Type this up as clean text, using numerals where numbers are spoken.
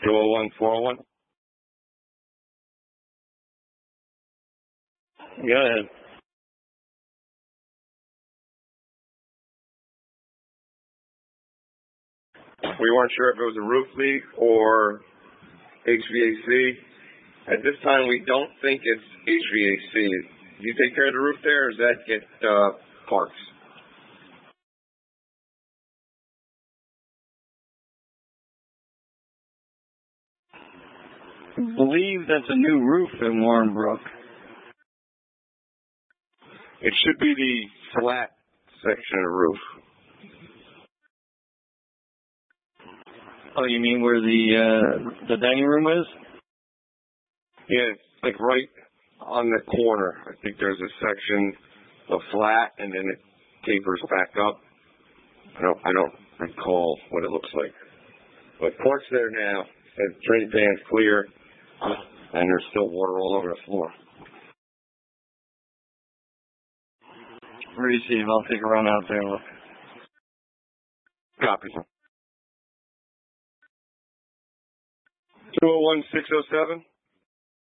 201-401. Go ahead. We weren't sure if it was a roof leak or HVAC. At this time, we don't think it's HVAC. Do you take care of the roof there, or does that get parts? I believe that's a new roof in Warrenbrook. It should be the flat section of the roof. Oh, you mean where the dining room is? Yeah, it's like right on the corner. I think there's a section of flat, and then it tapers back up. I don't recall what it looks like. But port's there now. The drain pan's clear, and there's still water all over the floor. Receive. I'll take a run out there and look. Copy. 201-607.